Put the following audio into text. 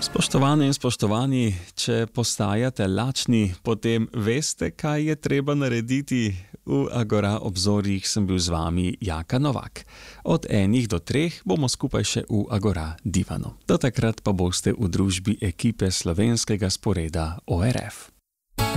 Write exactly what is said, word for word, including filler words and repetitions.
Spoštovane in spoštovani, če postajate lačni, potem veste, kaj je treba narediti. V Agora obzorjih sem bil z vami Jaka Novak. Od enih do treh bomo skupaj še v Agora divanu. Do takrat pa boste v družbi ekipe slovenskega sporeda O R F.